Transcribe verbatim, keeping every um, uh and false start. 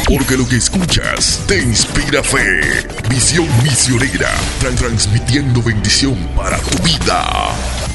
Porque lo que escuchas te inspira fe. Visión misionera, tran- transmitiendo bendición para tu vida.